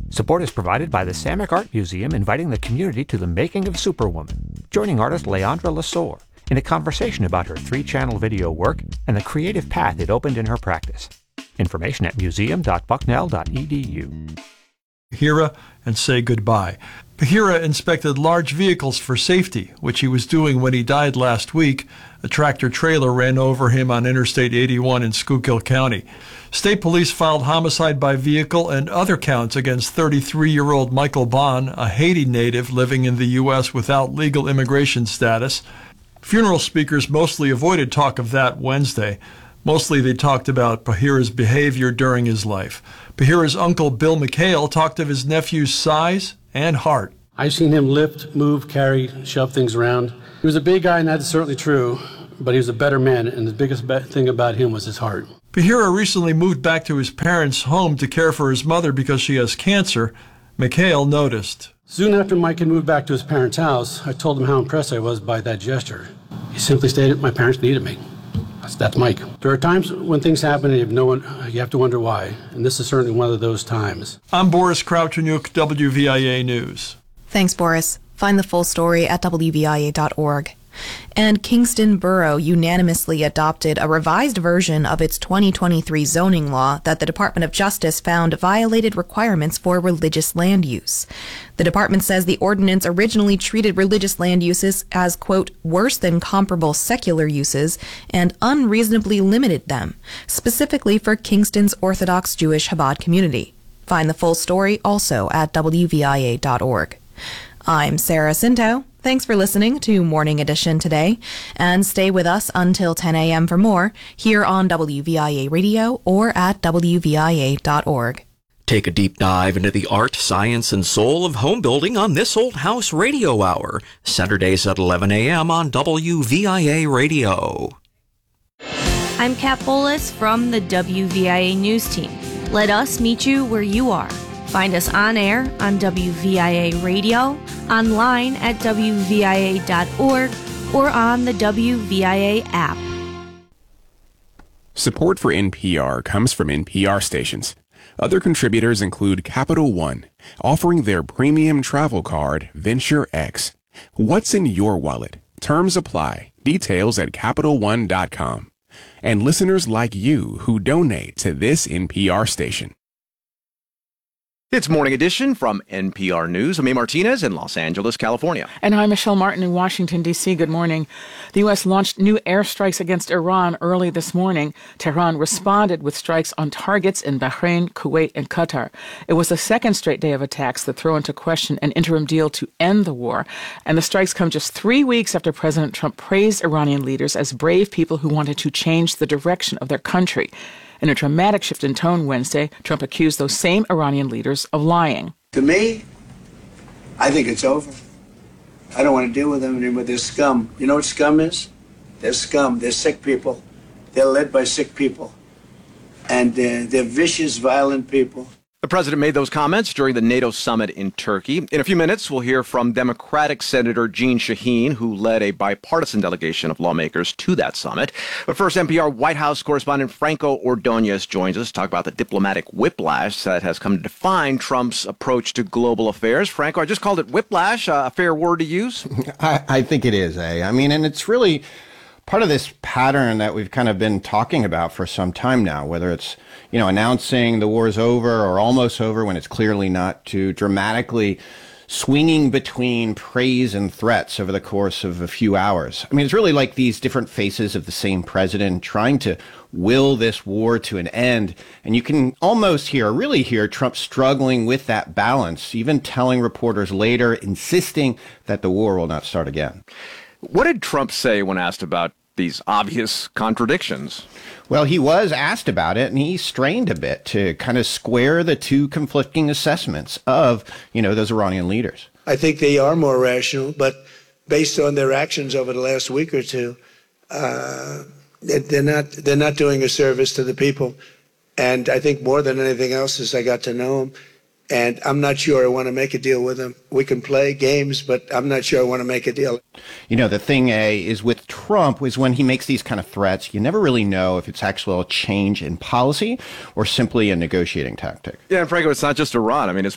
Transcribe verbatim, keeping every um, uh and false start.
Support is provided by the Samick Art Museum, inviting the community to the making of Superwoman, joining artist Leandra Lasore in a conversation about her three-channel video work and the creative path it opened in her practice. Information at museum dot bucknell dot e d u. Bahira and say goodbye. Bahira inspected large vehicles for safety, which he was doing when he died last week. A tractor-trailer ran over him on Interstate eighty-one in Schuylkill County. State police filed homicide by vehicle and other counts against thirty-three-year-old Michael Bond, a Haiti native living in the U S without legal immigration status. Funeral speakers mostly avoided talk of that Wednesday. Mostly they talked about Bahira's behavior during his life. Bahira's uncle, Bill McHale, talked of his nephew's size and heart. I've seen him lift, move, carry, shove things around. He was a big guy, and that's certainly true, but he was a better man, and the biggest thing about him was his heart. Bahira recently moved back to his parents' home to care for his mother because she has cancer. McHale noticed. Soon after Mike had moved back to his parents' house, I told him how impressed I was by that gesture. He simply stated, my parents needed me. That's, that's Mike. There are times when things happen and you have, no one, you have to wonder why, and this is certainly one of those times. I'm Boris Kraucheniuk, W V I A News. Thanks, Boris. Find the full story at w v i a dot org. And Kingston Borough unanimously adopted a revised version of its twenty twenty-three zoning law that the Department of Justice found violated requirements for religious land use. The department says the ordinance originally treated religious land uses as, quote, worse than comparable secular uses and unreasonably limited them, specifically for Kingston's Orthodox Jewish Chabad community. Find the full story also at w v i a dot org. I'm Sarah Cinto. Thanks for listening to Morning Edition today, and stay with us until ten a.m. for more here on W V I A Radio or at w v i a dot org. Take a deep dive into the art, science, and soul of home building on This Old House Radio Hour, Saturdays at eleven a.m. on W V I A Radio. I'm Kat Bolas from the W V I A News Team. Let us meet you where you are. Find us on air on W V I A Radio, online at w v i a dot org, or on the W V I A app. Support for N P R comes from N P R stations. Other contributors include Capital One, offering their premium travel card, Venture X. What's in your wallet? Terms apply. Details at capital one dot com. And listeners like you who donate to this N P R station. It's Morning Edition from N P R News. I'm A. Martinez in Los Angeles, California. And I'm Michelle Martin in Washington, D C. Good morning. The U S launched new airstrikes against Iran early this morning. Tehran responded with strikes on targets in Bahrain, Kuwait, and Qatar. It was the second straight day of attacks that throw into question an interim deal to end the war. And the strikes come just three weeks after President Trump praised Iranian leaders as brave people who wanted to change the direction of their country. In a dramatic shift in tone Wednesday, Trump accused those same Iranian leaders of lying. To me, I think it's over. I don't want to deal with them anymore. They're scum. You know what scum is? They're scum. They're sick people. They're led by sick people. And they're, they're vicious, violent people. The president made those comments during the NATO summit in Turkey. In a few minutes, we'll hear from Democratic Senator Jeanne Shaheen, who led a bipartisan delegation of lawmakers to that summit. But first, N P R White House correspondent Franco Ordonez joins us to talk about the diplomatic whiplash that has come to define Trump's approach to global affairs. Franco, I just called it whiplash, uh, a fair word to use? I, I think it is, eh? I mean, and it's really part of this pattern that we've kind of been talking about for some time now, whether it's, you know, announcing the war is over or almost over when it's clearly not, to dramatically swinging between praise and threats over the course of a few hours. I mean, it's really like these different faces of the same president trying to will this war to an end. And you can almost hear, really hear Trump struggling with that balance, even telling reporters later, insisting that the war will not start again. What did Trump say when asked about these obvious contradictions? Well, he was asked about it, and he strained a bit to kind of square the two conflicting assessments of, you know, those Iranian leaders. I think they are more rational, but based on their actions over the last week or two, uh, they're not they're not doing a service to the people. And I think more than anything else, as I got to know them, and I'm not sure I want to make a deal with them. We can play games, but I'm not sure I want to make a deal. You know, the thing, A, is with Trump is when he makes these kind of threats, you never really know if it's actually a change in policy or simply a negotiating tactic. Yeah, and Franco, it's not just Iran. I mean, his